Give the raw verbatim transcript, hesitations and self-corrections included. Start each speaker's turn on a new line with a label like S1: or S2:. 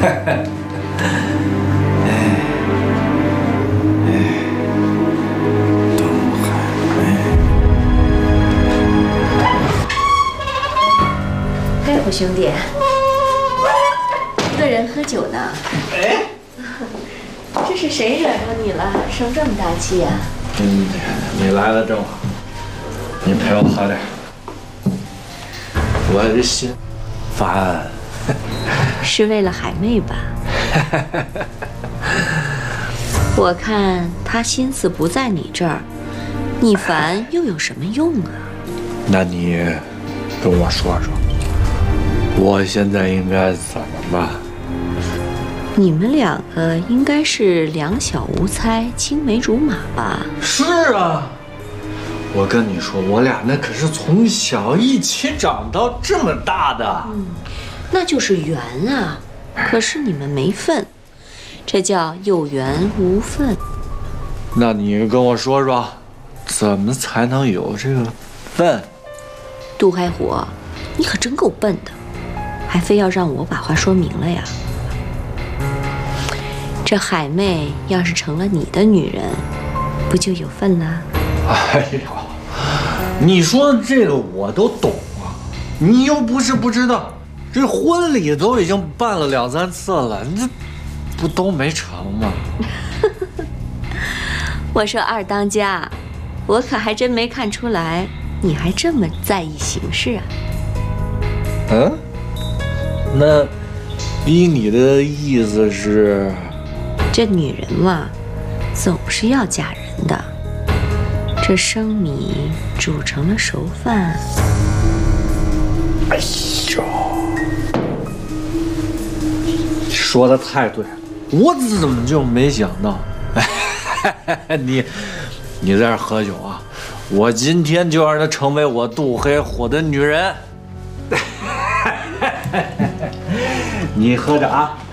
S1: 大夫兄弟，一个人喝酒呢。哎，这是谁惹着你了？生这么大气呀？
S2: 嗯，你来了正好，你陪我喝点。我这心烦。
S1: 是为了海妹吧？我看她心思不在你这儿，你烦又有什么用啊？
S2: 那你跟我说说，我现在应该怎么办？
S1: 你们两个应该是两小无猜，青梅竹马吧？
S2: 是啊，我跟你说，我俩那可是从小一起长到这么大的。
S1: 嗯，那就是缘啊。可是你们没份，这叫有缘无分。
S2: 那你跟我说说，怎么才能有这个份？
S1: 杜海虎，你可真够笨的，还非要让我把话说明了呀。这海妹要是成了你的女人，不就有份了？
S2: 哎呦，你说这个我都懂啊，你又不是不知道，这婚礼都已经办了两三次了，你这不都没成吗？
S1: 我说二当家，我可还真没看出来，你还这么在意形式啊？
S2: 嗯，那依你的意思是？
S1: 这女人嘛，总是要嫁人的。这生米煮成了熟饭。
S2: 哎呦，说的太对了，我怎么就没想到？你，你在这喝酒啊？我今天就让她成为我杜黑虎的女人。你喝着啊。